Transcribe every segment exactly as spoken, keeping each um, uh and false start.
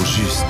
juste.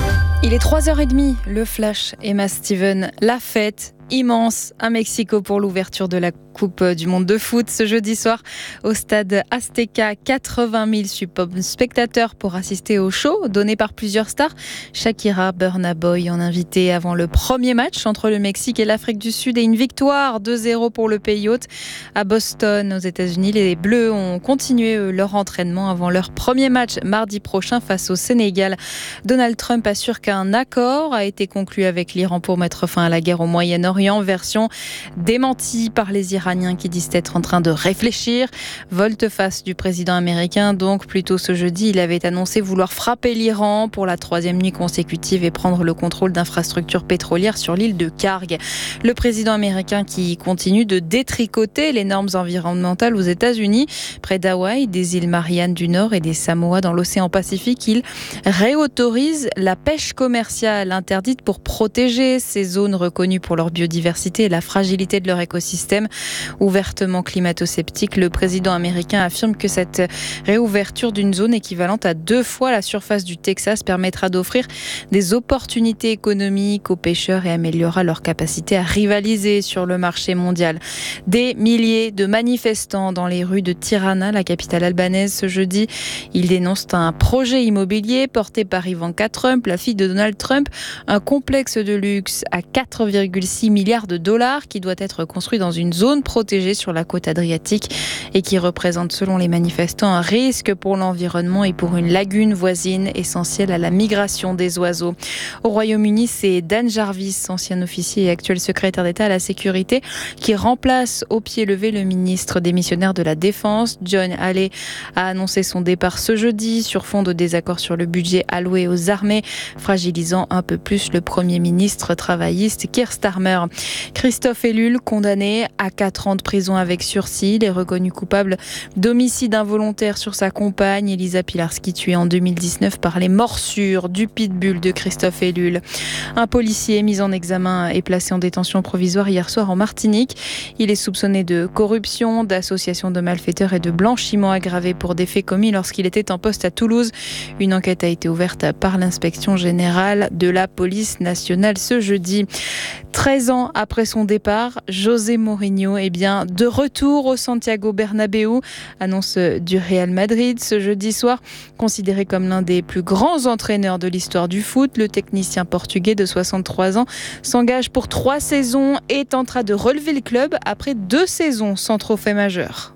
Il est trois heures trente, le flash, Emma Steven, la fête immense à Mexico pour l'ouverture de la Coupe du Monde de foot ce jeudi soir au stade Azteca. quatre-vingt mille spectateurs pour assister au show donné par plusieurs stars. Shakira, Burna Boy en invité avant le premier match entre le Mexique et l'Afrique du Sud et une victoire deux zéro pour le pays hôte. À Boston, aux États-Unis, les Bleus ont continué leur entraînement avant leur premier match mardi prochain face au Sénégal. Donald Trump assure qu'un accord a été conclu avec l'Iran pour mettre fin à la guerre au Moyen-Orient, version démentie par les Iraniens qui disent être en train de réfléchir. Volte-face du président américain, donc plus tôt ce jeudi, il avait annoncé vouloir frapper l'Iran pour la troisième nuit consécutive et prendre le contrôle d'infrastructures pétrolières sur l'île de Kharg. Le président américain qui continue de détricoter les normes environnementales aux États-Unis, près d'Hawaï, des îles Mariannes du Nord et des Samoa dans l'océan Pacifique, il réautorise la pêche commerciale interdite pour protéger ces zones reconnues pour leur biodiversité et la fragilité de leur écosystème. Ouvertement climato-sceptique, le président américain affirme que cette réouverture d'une zone équivalente à deux fois la surface du Texas permettra d'offrir des opportunités économiques aux pêcheurs et améliorera leur capacité à rivaliser sur le marché mondial. Des milliers de manifestants dans les rues de Tirana, la capitale albanaise, ce jeudi. Ils dénoncent un projet immobilier porté par Ivanka Trump, la fille de Donald Trump, un complexe de luxe à quatre virgule six milliards de dollars qui doit être construit dans une zone protégée sur la côte adriatique et qui représente selon les manifestants un risque pour l'environnement et pour une lagune voisine essentielle à la migration des oiseaux. Au Royaume-Uni, c'est Dan Jarvis, ancien officier et actuel secrétaire d'État à la sécurité, qui remplace au pied levé le ministre démissionnaire de la Défense. John Halley a annoncé son départ ce jeudi sur fond de désaccord sur le budget alloué aux armées, fragilisant un peu plus le Premier ministre travailliste Keir Starmer. Christophe Ellul, condamné à quatre ans de prison avec sursis, il est reconnu coupable d'homicide involontaire sur sa compagne Elisa Pilarski, tuée en deux mille dix-neuf par les morsures du pitbull de Christophe Ellul. Un policier mis en examen est placé en détention provisoire hier soir en Martinique. Il est soupçonné de corruption, d'association de malfaiteurs et de blanchiment aggravé pour des faits commis lorsqu'il était en poste à Toulouse. Une enquête a été ouverte par l'inspection générale de la police nationale ce jeudi. treize ans après son départ, José Mourinho est bien de retour au Santiago Bernabéu, annonce du Real Madrid ce jeudi soir. Considéré comme l'un des plus grands entraîneurs de l'histoire du foot, le technicien portugais de soixante-trois ans s'engage pour trois saisons et tentera de relever le club après deux saisons sans trophée majeur.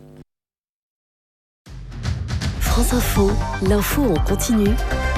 France Info, l'info en continu.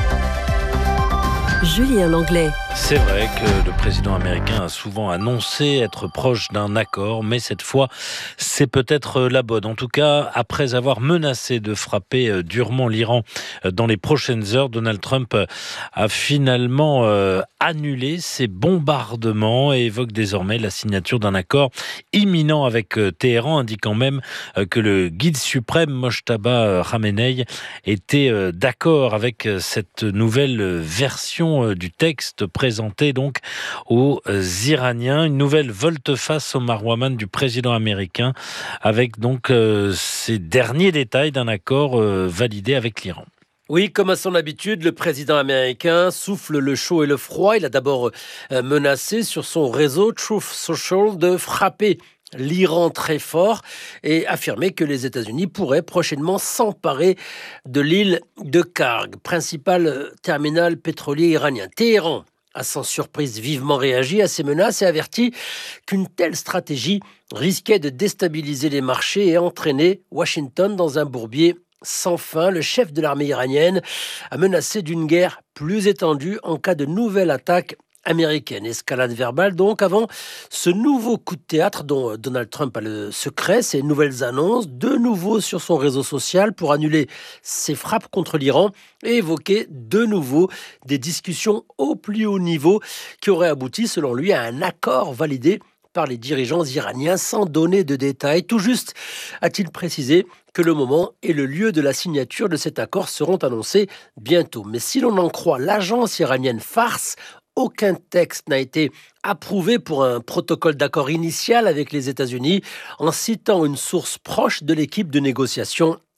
Julien Langlais. C'est vrai que le président américain a souvent annoncé être proche d'un accord, mais cette fois, c'est peut-être la bonne. En tout cas, après avoir menacé de frapper durement l'Iran dans les prochaines heures, Donald Trump a finalement euh, annulé ces bombardements et évoque désormais la signature d'un accord imminent avec Téhéran, indiquant même que le guide suprême Mojtaba Khamenei était euh, d'accord avec cette nouvelle version du texte présenté donc aux Iraniens. Une nouvelle volte-face au marouaman du président américain avec donc euh, ces derniers détails d'un accord euh, validé avec l'Iran. Oui, comme à son habitude, le président américain souffle le chaud et le froid. Il a d'abord euh, menacé sur son réseau Truth Social de frapper l'Iran très fort et affirmé que les États-Unis pourraient prochainement s'emparer de l'île de Kharg, principal terminal pétrolier iranien. Téhéran a sans surprise vivement réagi à ces menaces et averti qu'une telle stratégie risquait de déstabiliser les marchés et entraîner Washington dans un bourbier sans fin. Le chef de l'armée iranienne a menacé d'une guerre plus étendue en cas de nouvelle attaque américaine. Escalade verbale donc avant ce nouveau coup de théâtre dont Donald Trump a le secret, ces nouvelles annonces de nouveau sur son réseau social pour annuler ses frappes contre l'Iran et évoquer de nouveau des discussions au plus haut niveau qui auraient abouti selon lui à un accord validé par les dirigeants iraniens sans donner de détails. Tout juste a-t-il précisé que le moment et le lieu de la signature de cet accord seront annoncés bientôt. Mais si l'on en croit l'agence iranienne Fars, aucun texte n'a été approuvé pour un protocole d'accord initial avec les États-Unis, en citant une source proche de l'équipe de négociation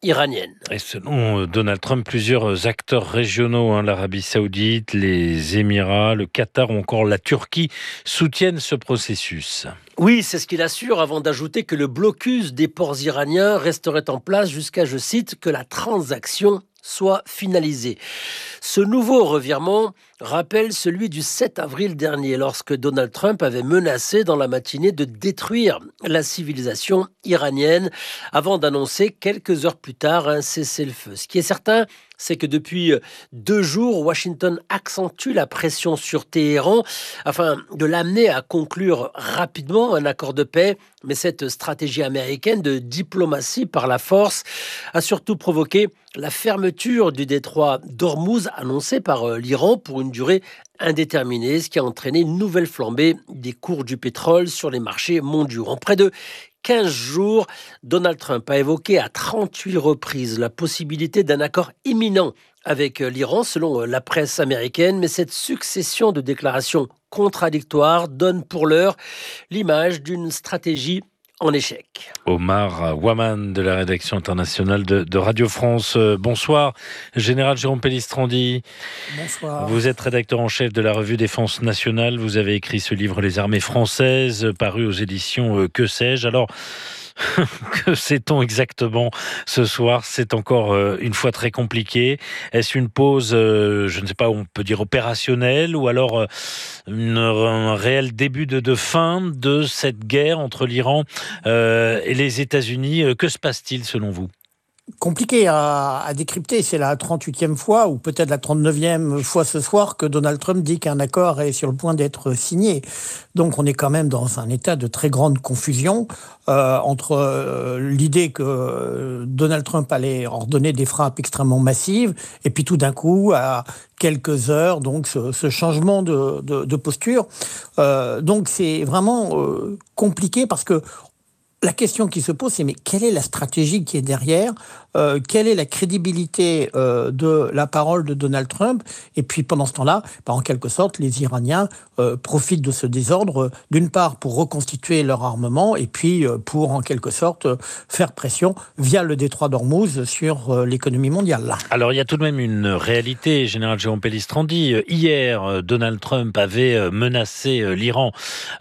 iranienne. Et selon Donald Trump, plusieurs acteurs régionaux, hein, l'Arabie Saoudite, les Émirats, le Qatar ou encore la Turquie soutiennent ce processus. Oui, c'est ce qu'il assure avant d'ajouter que le blocus des ports iraniens resterait en place jusqu'à, je cite, que la transaction soit finalisée. Ce nouveau revirement rappelle celui du sept avril dernier, lorsque Donald Trump avait menacé dans la matinée de détruire la civilisation iranienne avant d'annoncer quelques heures plus tard un cessez-le-feu. Ce qui est certain, c'est que depuis deux jours, Washington accentue la pression sur Téhéran afin de l'amener à conclure rapidement un accord de paix. Mais cette stratégie américaine de diplomatie par la force a surtout provoqué la fermeture du détroit d'Ormuz annoncée par l'Iran pour une durée indéterminée, ce qui a entraîné une nouvelle flambée des cours du pétrole sur les marchés mondiaux. En près de quinze jours, Donald Trump a évoqué à trente-huit reprises la possibilité d'un accord imminent avec l'Iran, selon la presse américaine, mais cette succession de déclarations contradictoires donne pour l'heure l'image d'une stratégie en échec. Omar Waman de la rédaction internationale de, de Radio France. Euh, bonsoir, Général Jérôme Pellistrandi. Bonsoir. Vous êtes rédacteur en chef de la revue Défense nationale. Vous avez écrit ce livre Les armées françaises, paru aux éditions euh, Que sais-je. Alors, que sait-on exactement ce soir? C'est encore euh, une fois très compliqué. Est-ce une pause, euh, je ne sais pas, on peut dire opérationnelle, ou alors euh, une, un réel début de, de fin de cette guerre entre l'Iran euh, et les États-Unis? Que se passe-t-il selon vous? Compliqué à, à décrypter. C'est la trente-huitième fois, ou peut-être la trente-neuvième fois ce soir, que Donald Trump dit qu'un accord est sur le point d'être signé. Donc on est quand même dans un état de très grande confusion euh, entre euh, l'idée que Donald Trump allait ordonner des frappes extrêmement massives, et puis tout d'un coup, à quelques heures, donc ce, ce changement de, de, de posture. Euh, donc c'est vraiment euh, compliqué, parce que la question qui se pose, c'est mais quelle est la stratégie qui est derrière? euh, Quelle est la crédibilité euh, de la parole de Donald Trump? Et puis pendant ce temps-là, bah, en quelque sorte, les Iraniens euh, profitent de ce désordre, euh, d'une part pour reconstituer leur armement, et puis euh, pour en quelque sorte euh, faire pression via le détroit d'Ormuz sur euh, l'économie mondiale. Alors il y a tout de même une réalité, Général Jérôme Pellistrandi. Hier, Donald Trump avait menacé l'Iran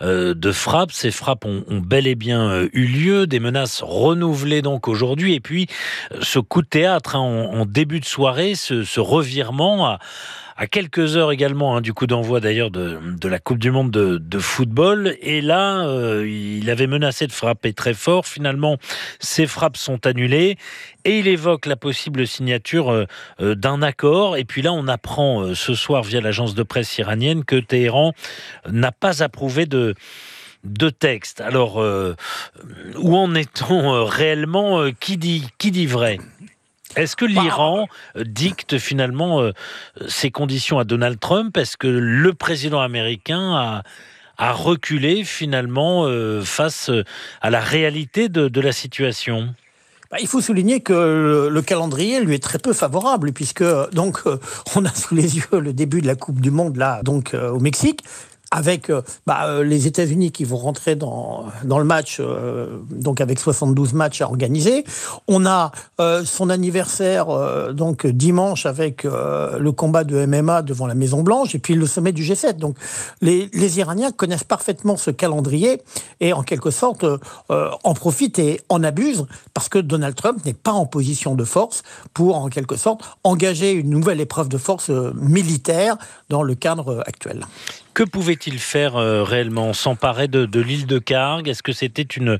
de frappes. Ces frappes ont, ont bel et bien eu lieu, des menaces renouvelées donc aujourd'hui, et puis ce coup de théâtre hein, en, en début de soirée, ce, ce revirement à, à quelques heures également hein, du coup d'envoi d'ailleurs de, de la Coupe du Monde de, de football, et là euh, il avait menacé de frapper très fort. Finalement ces frappes sont annulées et il évoque la possible signature euh, euh, d'un accord. Et puis là on apprend euh, ce soir via l'agence de presse iranienne que Téhéran n'a pas approuvé de de texte. Alors, euh, où en est-on euh, réellement? euh, Qui dit, qui dit vrai? Est-ce que l'Iran dicte finalement euh, ses conditions à Donald Trump? Est-ce que le président américain a, a reculé finalement euh, face à la réalité de, de la situation? Bah, il faut souligner que le, le calendrier lui est très peu favorable, puisque donc euh, on a sous les yeux le début de la Coupe du Monde là, donc euh, au Mexique, avec euh, bah, euh, les États-Unis qui vont rentrer dans, dans le match, euh, donc avec soixante-douze matchs à organiser. On a euh, son anniversaire euh, donc dimanche avec euh, le combat de M M A devant la Maison-Blanche, et puis le sommet du G sept. Donc les, les Iraniens connaissent parfaitement ce calendrier et en quelque sorte euh, en profitent et en abusent, parce que Donald Trump n'est pas en position de force pour en quelque sorte engager une nouvelle épreuve de force euh, militaire dans le cadre actuel. Que pouvait-il faire euh, réellement? S'emparer de, de l'île de Kharg? Est-ce que c'était une,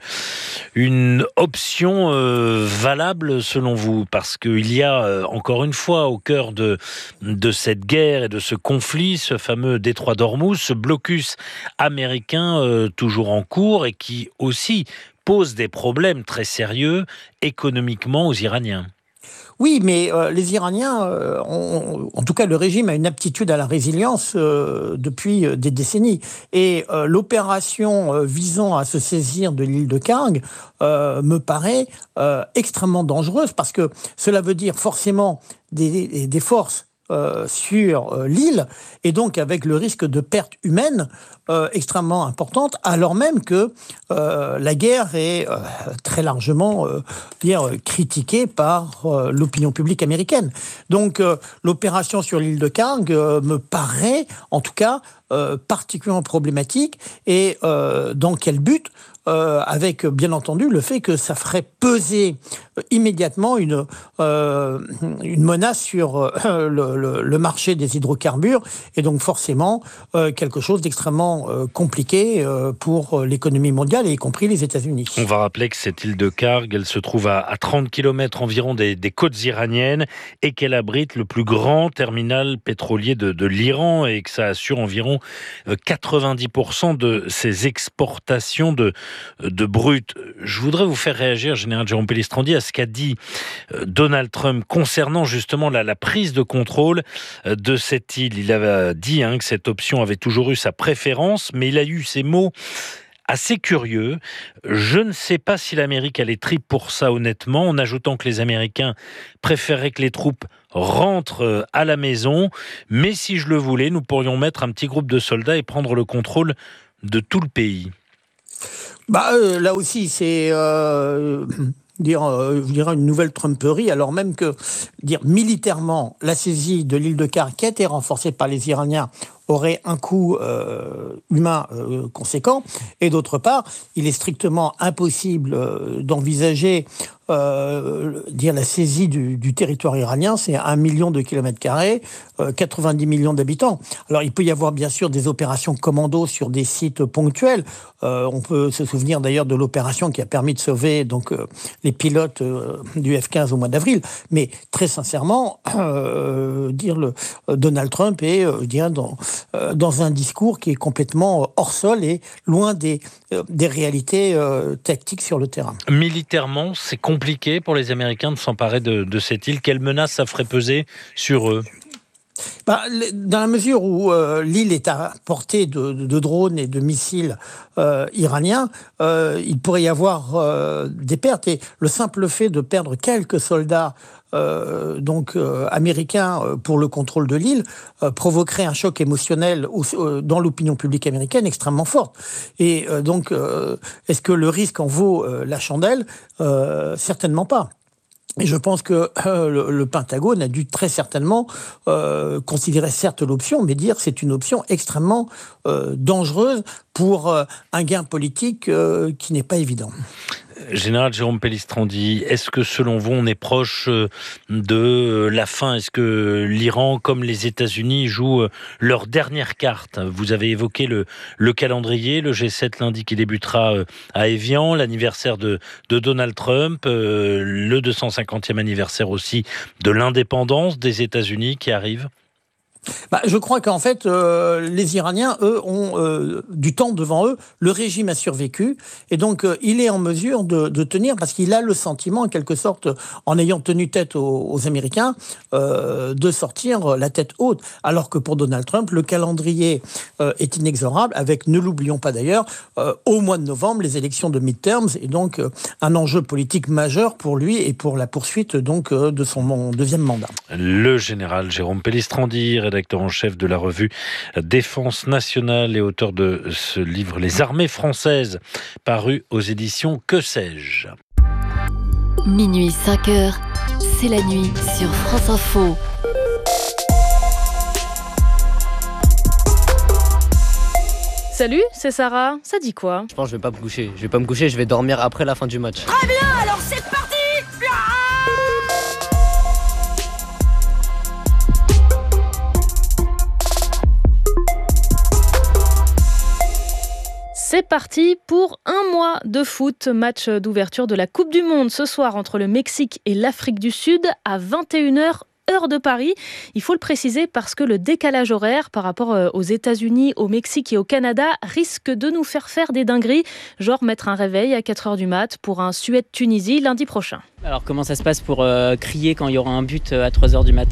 une option euh, valable selon vous? Parce qu'il y a, euh, encore une fois, au cœur de, de cette guerre et de ce conflit, ce fameux détroit d'Ormuz, ce blocus américain euh, toujours en cours, et qui aussi pose des problèmes très sérieux économiquement aux Iraniens. Oui, mais euh, les Iraniens, euh, ont, en tout cas le régime a une aptitude à la résilience euh, depuis euh, des décennies. Et euh, l'opération euh, visant à se saisir de l'île de Kharg euh, me paraît euh, extrêmement dangereuse, parce que cela veut dire forcément des, des, des forces euh, sur euh, l'île, et donc avec le risque de perte humaine euh, extrêmement importante, alors même que euh, la guerre est euh, très largement euh, dire, critiquée par euh, l'opinion publique américaine. Donc euh, l'opération sur l'île de Kharg euh, me paraît, en tout cas, euh, particulièrement problématique. Et euh, dans quel but ? Euh, avec bien entendu le fait que ça ferait peser euh, immédiatement une, euh, une menace sur euh, le, le, le marché des hydrocarbures, et donc forcément euh, quelque chose d'extrêmement euh, compliqué euh, pour l'économie mondiale, et y compris les États-Unis. On va rappeler que cette île de Kharg, elle se trouve à, à trente kilomètres environ des, des côtes iraniennes, et qu'elle abrite le plus grand terminal pétrolier de, de l'Iran, et que ça assure environ quatre-vingt-dix pour cent de ses exportations de de brut. Je voudrais vous faire réagir, général Jérôme Pellistrandi, à ce qu'a dit Donald Trump concernant justement la, la prise de contrôle de cette île. Il avait dit hein, que cette option avait toujours eu sa préférence, mais il a eu ces mots assez curieux. Je ne sais pas si l'Amérique a les tripes pour ça, honnêtement, en ajoutant que les Américains préféreraient que les troupes rentrent à la maison, mais si je le voulais, nous pourrions mettre un petit groupe de soldats et prendre le contrôle de tout le pays. Bah, euh, là aussi, c'est euh, dire, euh, je dirais une nouvelle Trumperie, alors même que dire militairement, la saisie de l'île de Kharg, qui a été renforcée par les Iraniens, aurait un coût euh, humain euh, conséquent. Et d'autre part, il est strictement impossible euh, d'envisager euh, dire la saisie du, du territoire iranien. C'est un million de kilomètres carrés, euh, quatre-vingt-dix millions d'habitants. Alors il peut y avoir bien sûr des opérations commando sur des sites ponctuels. Euh, on peut se souvenir d'ailleurs de l'opération qui a permis de sauver donc euh, les pilotes euh, du F quinze au mois d'avril. Mais très sincèrement, euh, dire le euh, Donald Trump est euh, je dirais dans euh, dans un discours qui est complètement hors sol et loin des euh, des réalités euh, tactiques sur le terrain. Militairement, c'est compliqué pour les Américains de s'emparer de, de cette île. Quelle menace ça ferait peser sur eux ? Bah, dans la mesure où euh, l'île est à portée de, de, de drones et de missiles euh, iraniens, euh, il pourrait y avoir euh, des pertes. Et le simple fait de perdre quelques soldats euh, donc euh, américains euh, pour le contrôle de l'île euh, provoquerait un choc émotionnel au, euh, dans l'opinion publique américaine extrêmement fort. Et euh, donc, euh, est-ce que le risque en vaut euh, la chandelle ? euh, Certainement pas. Et je pense que euh, le, le Pentagone a dû très certainement euh, considérer certes l'option, mais dire que c'est une option extrêmement euh, dangereuse pour euh, un gain politique euh, qui n'est pas évident. Général Jérôme Pellistrandi, est-ce que selon vous on est proche de la fin ? Est-ce que l'Iran, comme les États-Unis, jouent leur dernière carte ? Vous avez évoqué le, le calendrier, le G sept lundi qui débutera à Évian, l'anniversaire de, de Donald Trump, euh, le deux cent cinquantième anniversaire aussi de l'indépendance des États-Unis qui arrive. Bah, je crois qu'en fait, euh, les Iraniens, eux, ont euh, du temps devant eux. Le régime a survécu. Et donc, euh, il est en mesure de, de tenir parce qu'il a le sentiment, en quelque sorte, en ayant tenu tête aux, aux Américains, euh, de sortir la tête haute. Alors que pour Donald Trump, le calendrier euh, est inexorable avec, ne l'oublions pas d'ailleurs, euh, au mois de novembre, les élections de midterms. Et donc, euh, un enjeu politique majeur pour lui et pour la poursuite donc, euh, de son deuxième mandat. Le général Jérôme Pellistrandi, rédacteur en chef de la revue Défense nationale et auteur de ce livre Les armées françaises, paru aux éditions Que sais-je. Minuit cinq heures, c'est la nuit sur France Info. Salut, c'est Sarah. Ça dit quoi ? Je pense que je vais pas me coucher. Je vais pas me coucher, je vais dormir après la fin du match. Très bien, alors c'est parti ! C'est parti pour un mois de foot. Match d'ouverture de la Coupe du Monde ce soir entre le Mexique et l'Afrique du Sud à vingt et une heures. Heure de Paris. Il faut le préciser parce que le décalage horaire par rapport aux États-Unis, au Mexique et au Canada risque de nous faire faire des dingueries, genre mettre un réveil à quatre heures du mat pour un Suède-Tunisie lundi prochain. Alors comment ça se passe pour euh, crier quand il y aura un but à trois heures du matin ?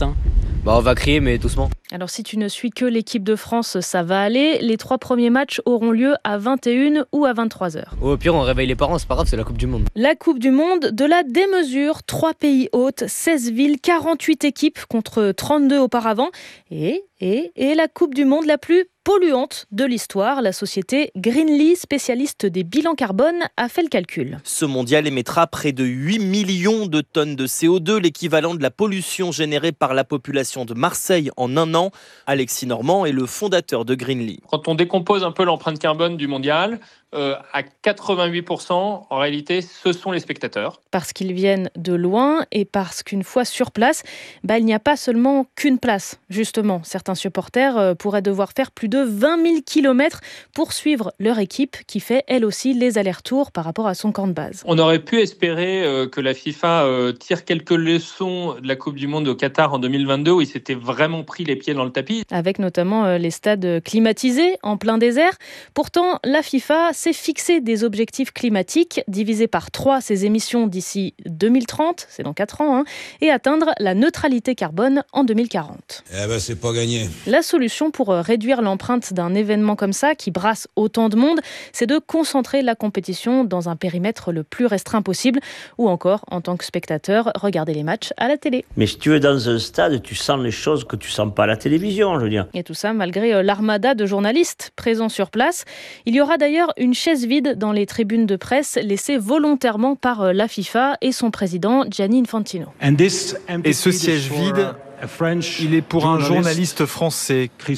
Bah, on va crier, mais doucement. Alors si tu ne suis que l'équipe de France, ça va aller. Les trois premiers matchs auront lieu à vingt et une ou à vingt-trois heures. Au pire, on réveille les parents, c'est pas grave, c'est la Coupe du Monde. La Coupe du Monde, de la démesure, trois pays hôtes, seize villes, quarante-huit équipes contre trente-deux auparavant. Et, et, et la Coupe du Monde la plus polluante de l'histoire. La société Greenly, spécialiste des bilans carbone, a fait le calcul. Ce mondial émettra près de huit millions de tonnes de C O deux, l'équivalent de la pollution générée par la population de Marseille en un an. Alexis Normand est le fondateur de Greenly. Quand on décompose un peu l'empreinte carbone du mondial, euh, à quatre-vingt-huit pour cent, en réalité, ce sont les spectateurs. Parce qu'ils viennent de loin et parce qu'une fois sur place, bah, il n'y a pas seulement qu'une place. Justement, certains supporters euh, pourraient devoir faire plus de vingt mille kilomètres pour suivre leur équipe qui fait elle aussi les allers-retours par rapport à son camp de base. On aurait pu espérer euh, que la FIFA euh, tire quelques leçons de la Coupe du Monde au Qatar en deux mille vingt-deux où ils s'étaient vraiment pris les pieds dans le tapis. Avec notamment euh, les stades climatisés en plein désert. Pourtant, la FIFA s'est fixé des objectifs climatiques, diviser par trois ses émissions d'ici deux mille trente, c'est dans quatre ans, hein, et atteindre la neutralité carbone en deux mille quarante. Eh ben, c'est pas gagné. La solution pour réduire l'empreinte d'un événement comme ça, qui brasse autant de monde, c'est de concentrer la compétition dans un périmètre le plus restreint possible, ou encore, en tant que spectateur, regarder les matchs à la télé. Mais si tu es dans un stade, tu sens les choses que tu sens pas à la télévision, je veux dire. Et tout ça malgré l'armada de journalistes présents sur place. Il y aura d'ailleurs une chaise vide dans les tribunes de presse laissée volontairement par la FIFA et son président Gianni Infantino. Et ce siège vide, il est pour un journaliste français,